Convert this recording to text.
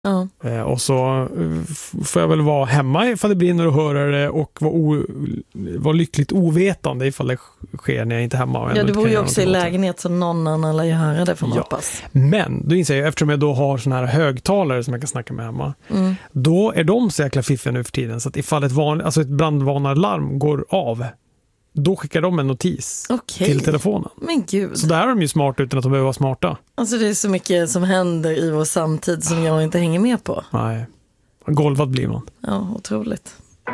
Ja. Och så får jag väl vara hemma ifall det brinner och höra det och vara lyckligt ovetande ifall det sker när jag inte är hemma. Ja, du bor ju också i lägenhet så någon annan lär göra det, får man hoppas. Men då inser jag, eftersom jag då har såna här högtalare som jag kan snacka med hemma, då är de så jäkla fiffiga nu för tiden så att ifall ett brandvarnarlarm går av, då skickar de en notis till telefonen. Men gud. Så där är de ju smarta utan att de behöver vara smarta. Alltså det är så mycket som händer i vår samtid som jag inte hänger med på. Nej, golvad blir man. Ja, otroligt.